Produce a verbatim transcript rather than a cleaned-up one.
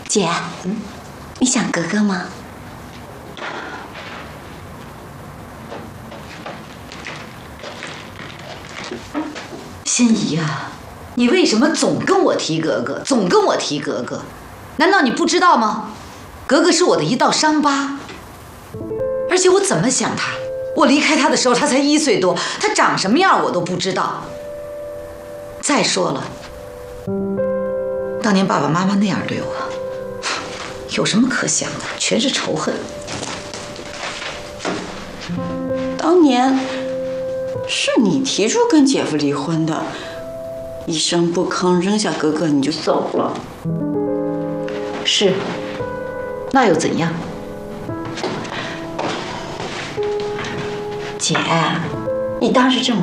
姐，嗯，你想哥哥吗？ 心怡呀，你为什么总跟我提格格，总跟我提格格？难道你不知道吗？格格是我的一道伤疤，而且我怎么想他？我离开他的时候，他才一岁多，他长什么样我都不知道。再说了，当年爸爸妈妈那样对我，有什么可想的？全是仇恨。 当年是你提出跟姐夫离婚的，一声不吭扔下格格你就走了。 是，那又怎样？ 姐，你当时这么